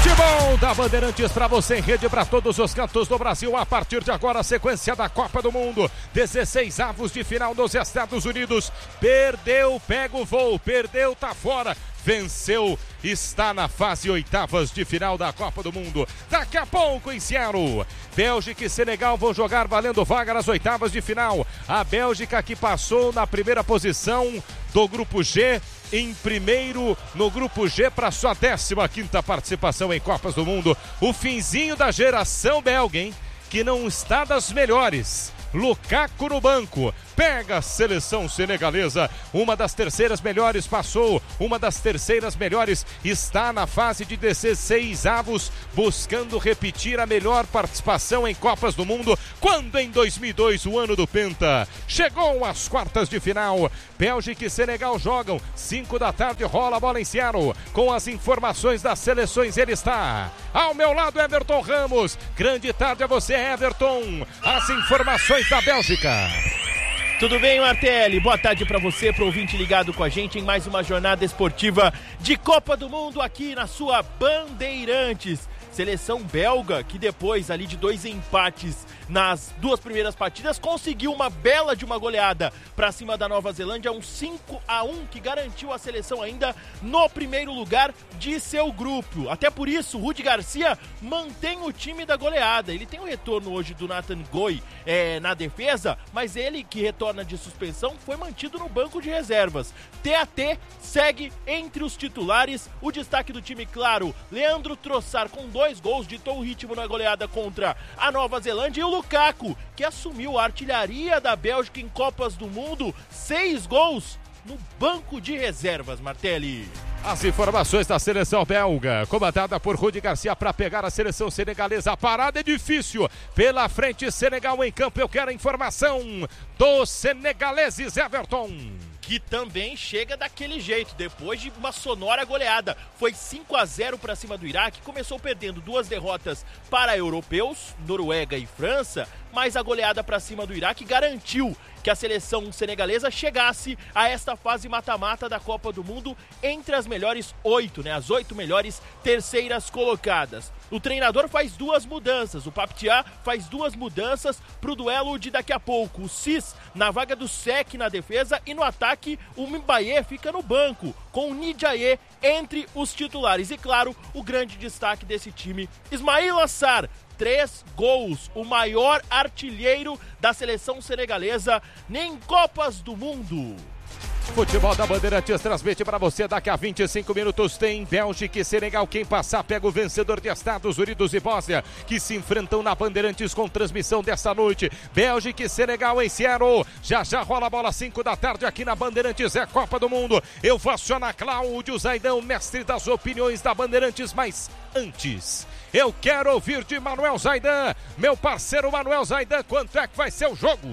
Futebol da Bandeirantes para você em rede para todos os cantos do Brasil. A partir de agora, a sequência da Copa do Mundo. 16 avos de final nos Estados Unidos. Perdeu, pega o voo. Perdeu, tá fora. Venceu, está na fase oitavas de final da Copa do Mundo. Daqui a pouco em Seattle, Bélgica e Senegal vão jogar valendo vaga nas oitavas de final. A Bélgica que passou na primeira posição do Grupo G, em primeiro no Grupo G para sua 15ª participação em Copas do Mundo. O finzinho da geração belga, hein? Que não está das melhores. Lukaku no banco, pega a seleção senegalesa, uma das terceiras melhores passou, uma das terceiras melhores está na fase de 16 avos, buscando repetir a melhor participação em Copas do Mundo, quando em 2002, o ano do Penta, chegou às quartas de final. Bélgica e Senegal jogam, 5 da tarde, rola a bola em Seattle, com as informações das seleções, ele está ao meu lado, Everton Ramos. Grande tarde a você, Everton, as informações da Bélgica. Tudo bem, Martelli? Boa tarde para você, pro ouvinte ligado com a gente em mais uma jornada esportiva de Copa do Mundo aqui na sua Bandeirantes. Seleção belga que depois ali de 2 empates nas 2 primeiras partidas conseguiu uma bela de uma goleada para cima da Nova Zelândia, um 5-1 que garantiu a seleção ainda no primeiro lugar de seu grupo. Até por isso, o Rudi Garcia mantém o time da goleada. Ele tem o retorno hoje do Nathan Goi na defesa, mas ele que retorna de suspensão foi mantido no banco de reservas. TAT segue entre os titulares. O destaque do time, claro, Leandro Trossard com 2 gols, ditou o ritmo na goleada contra a Nova Zelândia, e o Lukaku, que assumiu a artilharia da Bélgica em Copas do Mundo, 6 gols no banco de reservas, Martelli. As informações da seleção belga, comandada por Rudi Garcia, para pegar a seleção senegalesa. A parada é difícil. Pela frente, Senegal em campo. Eu quero a informação dos senegaleses, Everton. Que também chega daquele jeito, depois de uma sonora goleada. Foi 5-0 para cima do Iraque, começou perdendo 2 derrotas para europeus, Noruega e França, mas a goleada para cima do Iraque garantiu que a seleção senegalesa chegasse a esta fase mata-mata da Copa do Mundo entre as melhores 8, as 8 melhores terceiras colocadas. O treinador faz 2 mudanças, o Papetiá faz 2 mudanças para o duelo de daqui a pouco. O Cis na vaga do Sec na defesa e no ataque o Mbaye fica no banco, com o Ndiaye entre os titulares. E claro, o grande destaque desse time, Ismail Assar, 3 gols, o maior artilheiro da seleção senegalesa em Copas do Mundo. Futebol da Bandeirantes transmite para você. Daqui a 25 minutos tem Bélgica e Senegal. Quem passar pega o vencedor de Estados Unidos e Bósnia, que se enfrentam na Bandeirantes com transmissão desta noite. Bélgica e Senegal em Seattle. Já rola a bola 5 da tarde aqui na Bandeirantes. É Copa do Mundo. Eu vou acionar Cláudio Zaidão, mestre das opiniões da Bandeirantes, mas antes eu quero ouvir de Manuel Zaidan, meu parceiro Manuel Zaidan, quanto é que vai ser o jogo?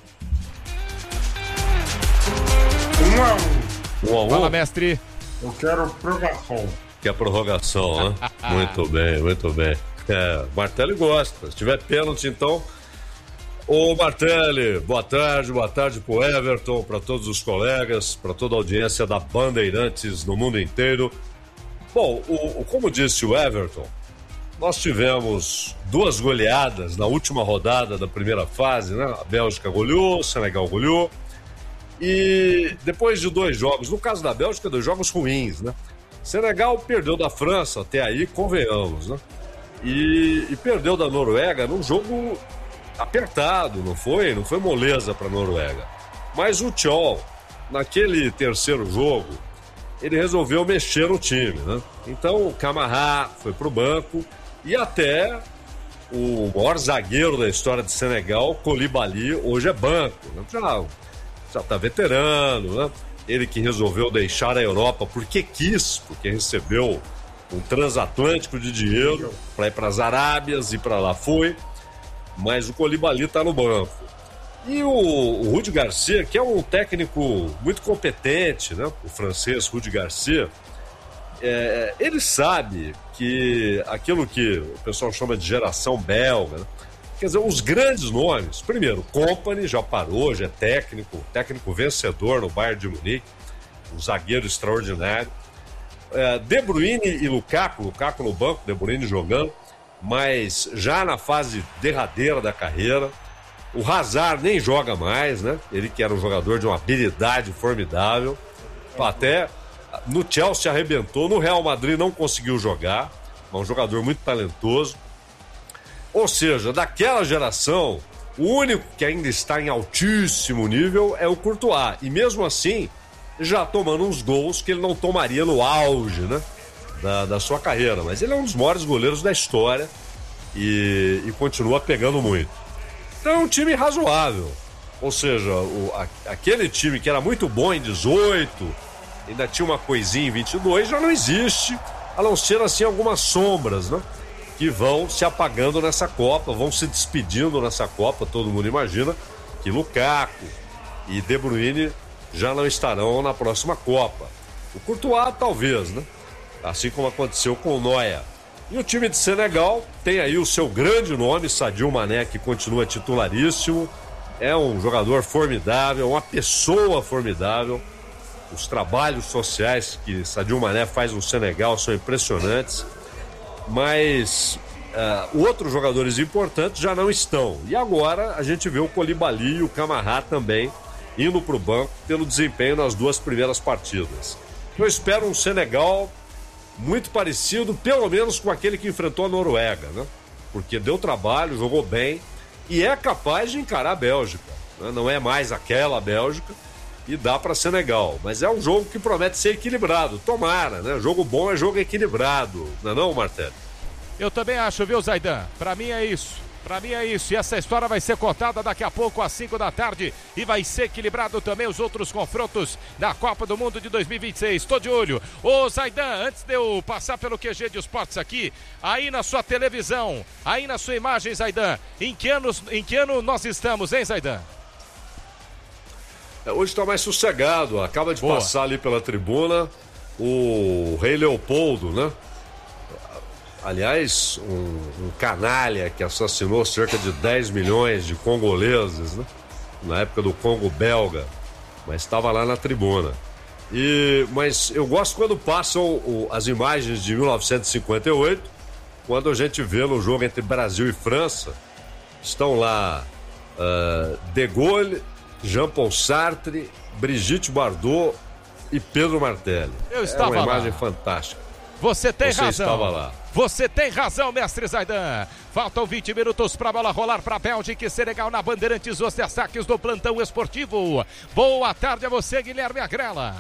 1-1. Fala, mestre. Eu quero prorrogação. Quer prorrogação, né? Muito bem, muito bem. Martelli gosta. Se tiver pênalti, então. Ô Martelli, boa tarde pro Everton, para todos os colegas, para toda a audiência da Bandeirantes no mundo inteiro. Bom, como disse o Everton, nós tivemos 2 goleadas na última rodada da primeira fase, né? A Bélgica goleou, o Senegal goleou. E depois de 2 jogos, no caso da Bélgica, 2 jogos ruins, né? Senegal perdeu da França, até aí, convenhamos, né? E perdeu da Noruega num jogo apertado, não foi moleza para a Noruega. Mas o Tchol, naquele terceiro jogo, ele resolveu mexer no time, né? Então o Camara foi pro banco e até o maior zagueiro da história de Senegal, Koulibaly, hoje é banco, né? Já tá veterano, né? Ele que resolveu deixar a Europa porque recebeu um transatlântico de dinheiro para ir para as Arábias e para lá foi, mas o Koulibaly tá no banco. E o Rudi Garcia, que é um técnico muito competente, né? O francês Rudi Garcia, ele sabe que aquilo que o pessoal chama de geração belga, né? Quer dizer, os grandes nomes, primeiro, Kompany já parou, já é técnico vencedor no Bayern de Munique, um zagueiro extraordinário. De Bruyne e Lukaku no banco, De Bruyne jogando, mas já na fase derradeira da carreira. O Hazard nem joga mais, né? Ele que era um jogador de uma habilidade formidável. Até no Chelsea arrebentou, no Real Madrid não conseguiu jogar, é um jogador muito talentoso. Ou seja, daquela geração, o único que ainda está em altíssimo nível é o Courtois. E mesmo assim, já tomando uns gols que ele não tomaria no auge, né? Da sua carreira. Mas ele é um dos maiores goleiros da história e continua pegando muito. Então é um time razoável. Ou seja, aquele time que era muito bom em 18, ainda tinha uma coisinha em 22, já não existe, a não ser assim algumas sombras, né? Que vão se apagando nessa Copa, vão se despedindo nessa Copa. Todo mundo imagina que Lukaku e De Bruyne já não estarão na próxima Copa. O Courtois talvez, né? Assim como aconteceu com o Neuer. E o time de Senegal tem aí o seu grande nome, Sadio Mané, que continua titularíssimo. É um jogador formidável, uma pessoa formidável. Os trabalhos sociais que Sadio Mané faz no Senegal são impressionantes. Mas outros jogadores importantes já não estão. E agora a gente vê o Koulibaly e o Camara também indo para o banco pelo desempenho nas 2 primeiras partidas. Eu espero um Senegal muito parecido, pelo menos com aquele que enfrentou a Noruega, né? Porque deu trabalho, jogou bem e é capaz de encarar a Bélgica, né? Não é mais aquela Bélgica e dá para Senegal, mas é um jogo que promete ser equilibrado, tomara, né? Jogo bom é jogo equilibrado, não é não, Martelli? Eu também acho, viu, Zaidan? Pra mim é isso. E essa história vai ser contada daqui a pouco às 5 da tarde e vai ser equilibrado também os outros confrontos da Copa do Mundo de 2026. Tô de olho. Ô Zaidan, antes de eu passar pelo QG de Esportes aqui, aí na sua televisão, aí na sua imagem, Zaidan, em que ano nós estamos, hein, Zaidan? Hoje está mais sossegado, acaba de passar ali pela tribuna o Rei Leopoldo, né? Aliás, um canalha que assassinou cerca de 10 milhões de congoleses, né? Na época do Congo belga, mas estava lá na tribuna. Mas eu gosto quando passam as imagens de 1958, quando a gente vê no jogo entre Brasil e França, estão lá De Gaulle, Jean-Paul Sartre, Brigitte Bardot e Pedro Martelli. Eu estava lá. É uma imagem fantástica. Você tem razão. Você estava lá. Você tem razão, mestre Zaidan. Faltam 20 minutos para a bola rolar para a Bélgica e Senegal na Bandeirantes, os destaques do plantão esportivo. Boa tarde a você, Guilherme Agrela.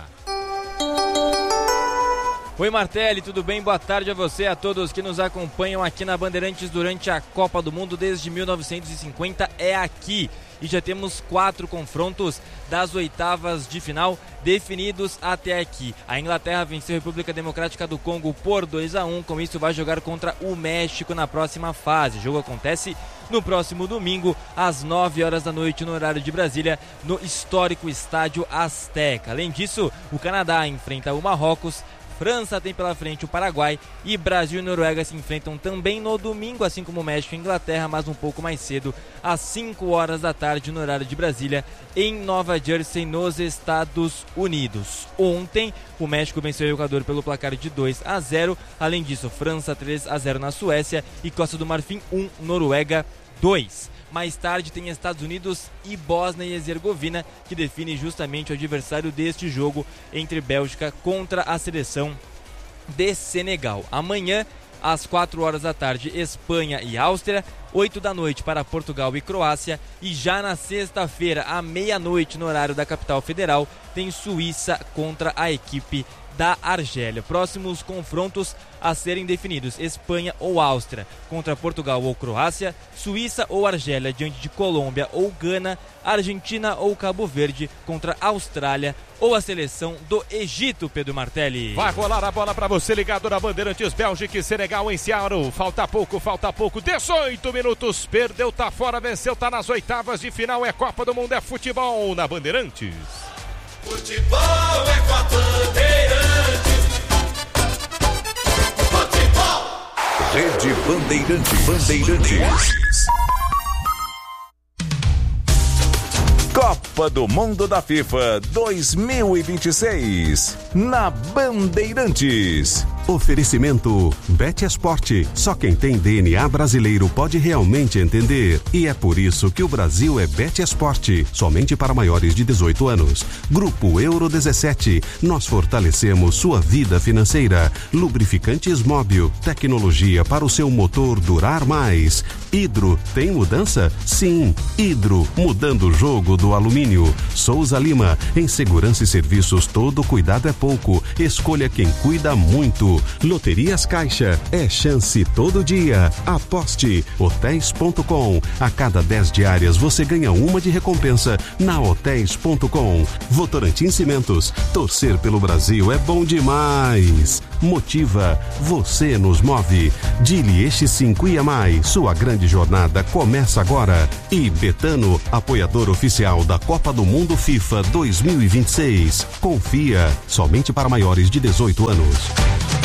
Oi, Martelli, tudo bem? Boa tarde a você, a todos que nos acompanham aqui na Bandeirantes durante a Copa do Mundo desde 1950. É aqui. E já temos 4 confrontos das oitavas de final definidos até aqui. A Inglaterra venceu a República Democrática do Congo por 2-1. Com isso vai jogar contra o México na próxima fase. O jogo acontece no próximo domingo, às 9 horas da noite, no horário de Brasília, no histórico Estádio Azteca. Além disso, o Canadá enfrenta o Marrocos, França tem pela frente o Paraguai e Brasil e Noruega se enfrentam também no domingo, assim como México e Inglaterra, mas um pouco mais cedo, às 5 horas da tarde, no horário de Brasília, em Nova Jersey, nos Estados Unidos. Ontem, o México venceu o Equador pelo placar de 2-0. Além disso, França 3-0 na Suécia e Costa do Marfim 1, Noruega 2. Mais tarde tem Estados Unidos e Bósnia e Herzegovina, que define justamente o adversário deste jogo entre Bélgica contra a seleção de Senegal. Amanhã, às 4 horas da tarde, Espanha e Áustria, 8 da noite para Portugal e Croácia, e já na sexta-feira, à meia-noite, no horário da capital federal, tem Suíça contra a equipe da Argélia. Próximos confrontos a serem definidos: Espanha ou Áustria contra Portugal ou Croácia, Suíça ou Argélia diante de Colômbia ou Gana, Argentina ou Cabo Verde contra Austrália ou a seleção do Egito, Pedro Martelli. Vai rolar a bola para você ligado na Bandeirantes. Bélgica e Senegal em Seattle. Falta pouco. 18 minutos. Perdeu, tá fora, venceu, tá nas oitavas de final. É Copa do Mundo, é futebol na Bandeirantes. Futebol é com a Bandeirantes. Futebol. Rede Bandeirantes. Copa Copa do Mundo da FIFA 2026 na Bandeirantes. Oferecimento Bet Esporte. Só quem tem DNA brasileiro pode realmente entender. E é por isso que o Brasil é Bet Esporte. Somente para maiores de 18 anos. Grupo Euro 17. Nós fortalecemos sua vida financeira. Lubrificantes Móbil. Tecnologia para o seu motor durar mais. Hidro. Tem mudança? Sim. Hidro. Mudando o jogo do alumínio. Souza Lima. Em segurança e serviços, todo cuidado é pouco. Escolha quem cuida muito. Loterias Caixa, é chance todo dia. Aposte. Hotéis.com. A cada 10 diárias você ganha uma de recompensa na Hotéis.com. Votorantim Cimentos. Torcer pelo Brasil é bom demais. Motiva. Você nos move. Dili X5 IAMAI. Sua grande jornada começa agora. E Betano, apoiador oficial da Copa do Mundo FIFA 2026. Confia. Somente para maiores de 18 anos.